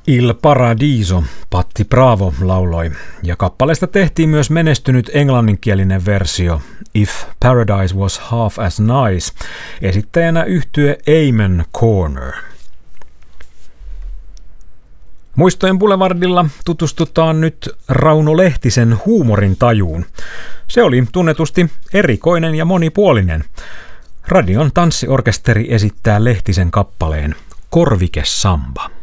Il Paradiso, Patti Bravo lauloi, ja kappaleesta tehtiin myös menestynyt englanninkielinen versio If Paradise Was Half As Nice, esittäjänä yhtye Amen Corner. Muistojen Boulevardilla tutustutaan nyt Rauno Lehtisen huumorin tajuun. Se oli tunnetusti erikoinen ja monipuolinen. Radion tanssiorkesteri esittää Lehtisen kappaleen Korvikesamba.